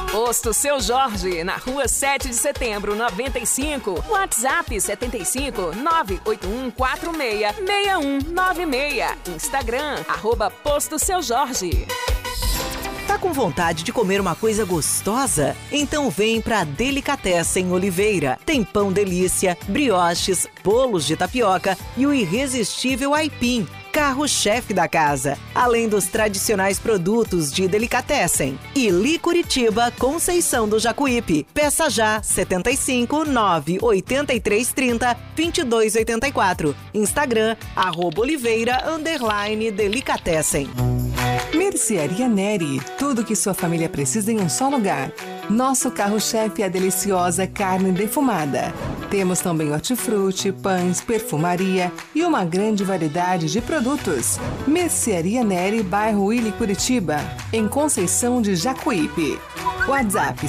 Posto Seu Jorge, na rua 7 de setembro, 95. WhatsApp 75 98146 6196. Instagram, @Posto Seu Jorge. Tá com vontade de comer uma coisa gostosa? Então vem pra Delicatessen Oliveira. Tem pão delícia, brioches, bolos de tapioca e o irresistível aipim, carro-chefe da casa, além dos tradicionais produtos de Delicatessen. Ili Curitiba, Conceição do Jacuípe. Peça já 75 98330 2284. Instagram @Oliveira_Delicatessen. Mercearia Neri, tudo que sua família precisa em um só lugar. Nosso carro-chefe é a deliciosa carne defumada. Temos também hortifruti, pães, perfumaria e uma grande variedade de produtos. Mercearia Neri, bairro Ili Curitiba, em Conceição de Jacuípe. WhatsApp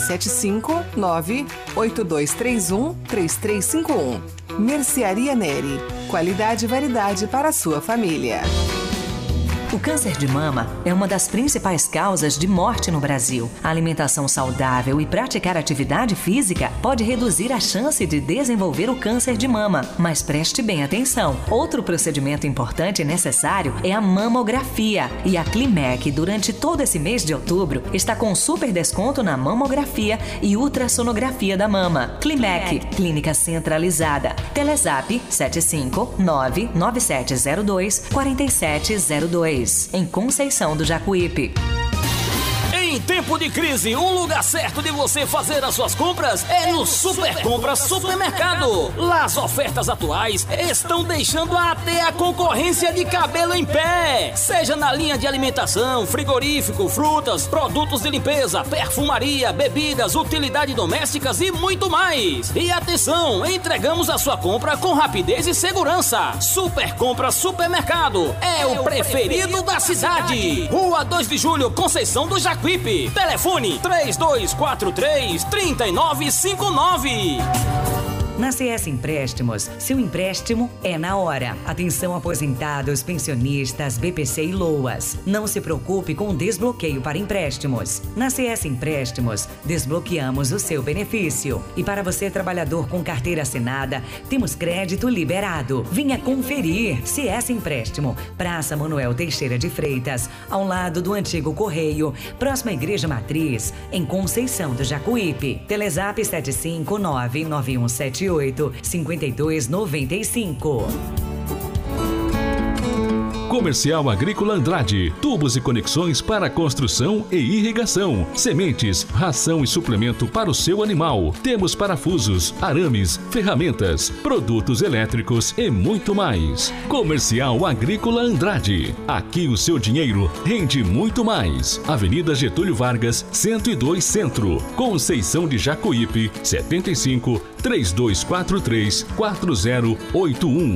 759-8231-3351. Mercearia Neri, qualidade e variedade para a sua família. O câncer de mama é uma das principais causas de morte no Brasil. A alimentação saudável e praticar atividade física pode reduzir a chance de desenvolver o câncer de mama. Mas preste bem atenção. Outro procedimento importante e necessário é a mamografia. E a Climec, durante todo esse mês de outubro, está com super desconto na mamografia e ultrassonografia da mama. Climec, clínica centralizada. Telezap 75997024702. Em Conceição do Jacuípe. Em tempo de crise, o lugar certo de você fazer as suas compras é no Super Compras Supermercado. Lá as ofertas atuais estão deixando até a concorrência de cabelo em pé. Seja na linha de alimentação, frigorífico, frutas, produtos de limpeza, perfumaria, bebidas, utilidades domésticas e muito mais. E atenção, entregamos a sua compra com rapidez e segurança. Super Compras Supermercado é o preferido da cidade. Rua 2 de Julho, Conceição do Jacuípe. Telefone 3243-3959. Na CS Empréstimos, seu empréstimo é na hora. Atenção aposentados, pensionistas, BPC e LOAS. Não se preocupe com o desbloqueio para empréstimos. Na CS Empréstimos, desbloqueamos o seu benefício. E para você, trabalhador com carteira assinada, temos crédito liberado. Venha conferir. CS Empréstimo, Praça Manuel Teixeira de Freitas, ao lado do antigo Correio, próxima à Igreja Matriz, em Conceição do Jacuípe. Telezap 759-9178-5295. Comercial Agrícola Andrade, tubos e conexões para construção e irrigação, sementes, ração e suplemento para o seu animal. Temos parafusos, arames, ferramentas, produtos elétricos e muito mais. Comercial Agrícola Andrade, aqui o seu dinheiro rende muito mais. Avenida Getúlio Vargas, 102 Centro, Conceição de Jacuípe, 75 3243 4081.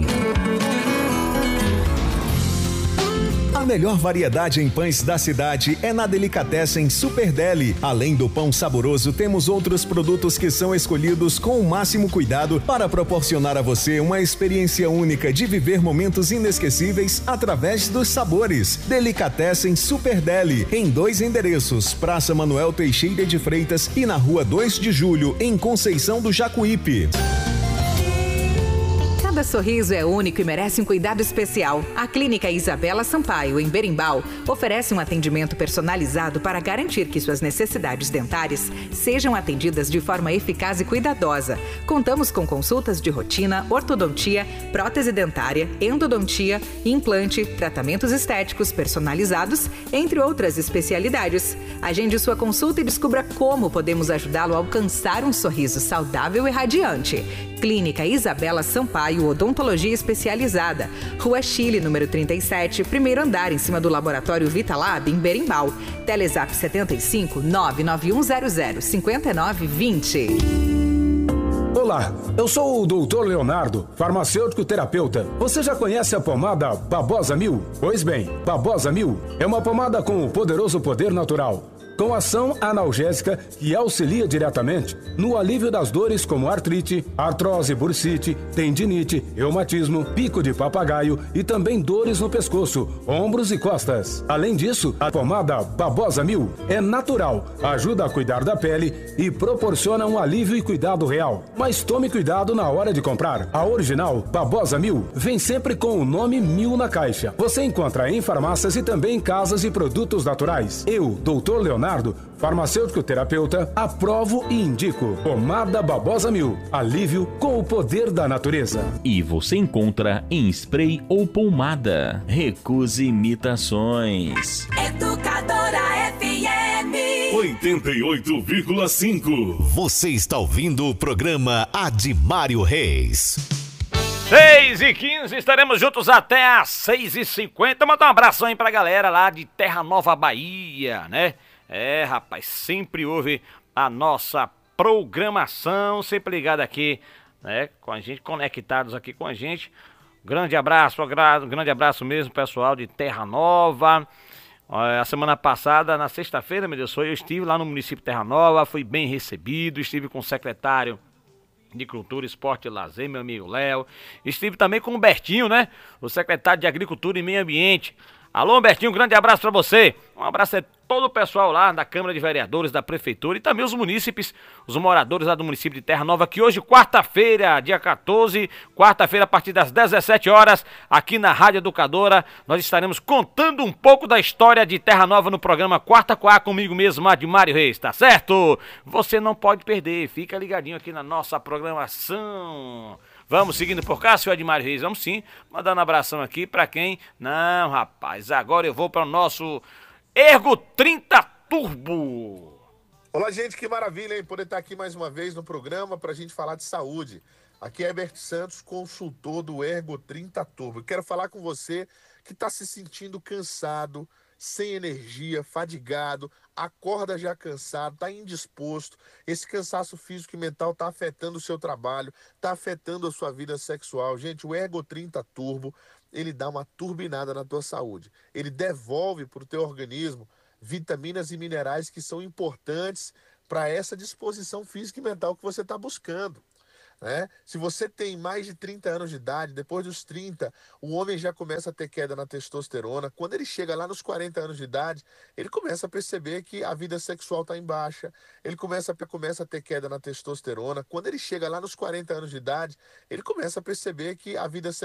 A melhor variedade em pães da cidade é na Delicatessen Super Deli. Além do pão saboroso, temos outros produtos que são escolhidos com o máximo cuidado para proporcionar a você uma experiência única de viver momentos inesquecíveis através dos sabores. Delicatessen Super Deli, em 2 endereços, Praça Manuel Teixeira de Freitas e na Rua 2 de Julho, em Conceição do Jacuípe. Cada sorriso é único e merece um cuidado especial. A Clínica Isabela Sampaio, em Berimbau, oferece um atendimento personalizado para garantir que suas necessidades dentárias sejam atendidas de forma eficaz e cuidadosa. Contamos com consultas de rotina, ortodontia, prótese dentária, endodontia, implante, tratamentos estéticos personalizados, entre outras especialidades. Agende sua consulta e descubra como podemos ajudá-lo a alcançar um sorriso saudável e radiante. Clínica Isabela Sampaio, Odontologia Especializada, Rua Chile, número 37, primeiro andar, em cima do Laboratório Vitalab, em Berimbau. Telezap 75 99100 5920. Olá, eu sou o Dr. Leonardo, farmacêutico terapeuta. Você já conhece a pomada Babosa 1000? Pois bem, Babosa 1000 é uma pomada com poderoso poder natural. com ação analgésica que auxilia diretamente no alívio das dores como artrite, artrose, bursite, tendinite, reumatismo, pico de papagaio e também dores no pescoço, ombros e costas. Além disso, a pomada Babosa 1000 é natural, ajuda a cuidar da pele e proporciona um alívio e cuidado real. Mas tome cuidado na hora de comprar. A original Babosa 1000 vem sempre com o nome 1000 na caixa. Você encontra em farmácias e também em casas de produtos naturais. Eu, Dr. Leonardo, farmacêutico terapeuta, aprovo e indico pomada Babosa 1000. Alívio com o poder da natureza. E você encontra em spray ou pomada. Recuse imitações. Educadora FM 88,5. Você está ouvindo o programa Admário Reis. 6h15, estaremos juntos até às 6h50. Mandar um abração aí pra galera lá de Terra Nova, Bahia, né? Rapaz, sempre ouve a nossa programação, sempre ligado aqui, né? Com a gente, conectados aqui com a gente. Grande abraço mesmo, pessoal de Terra Nova. A semana passada, na sexta-feira, meu Deus, eu estive lá no município de Terra Nova, fui bem recebido, estive com o secretário de Cultura, Esporte e Lazer, meu amigo Léo. Estive também com o Bertinho, né? O secretário de Agricultura e Meio Ambiente. Alô, Bertinho, um grande abraço pra você. Um abraço a todo o pessoal lá da Câmara de Vereadores, da Prefeitura e também os munícipes, os moradores lá do município de Terra Nova, que hoje, quarta-feira, dia 14, quarta-feira, a partir das 17 horas, aqui na Rádio Educadora, nós estaremos contando um pouco da história de Terra Nova no programa Quarta com A, comigo mesmo, Admário Reis, tá certo? Você não pode perder, fica ligadinho aqui na nossa programação. Vamos seguindo por cá, senhor Admário Reis, vamos sim, mandando um abração aqui pra quem? Não, rapaz, agora eu vou para o nosso Ergo 30 Turbo. Olá, gente, que maravilha, hein? Poder estar aqui mais uma vez no programa para a gente falar de saúde. Aqui é Herbert Santos, consultor do Ergo 30 Turbo. Quero falar com você que está se sentindo cansado, sem energia, fadigado, acorda já cansado, está indisposto. Esse cansaço físico e mental está afetando o seu trabalho, está afetando a sua vida sexual. Gente, o Ergo 30 Turbo, ele dá uma turbinada na tua saúde. Ele devolve para o teu organismo vitaminas e minerais que são importantes para essa disposição física e mental que você está buscando. Né? Se você tem mais de 30 anos de idade, depois dos 30, o homem já começa a ter queda na testosterona. Quando ele chega lá nos 40 anos de idade, ele começa a perceber que a vida sexual está em baixa, ele começa a ter queda na testosterona. Quando ele chega lá nos 40 anos de idade, ele começa a perceber que a vida sexual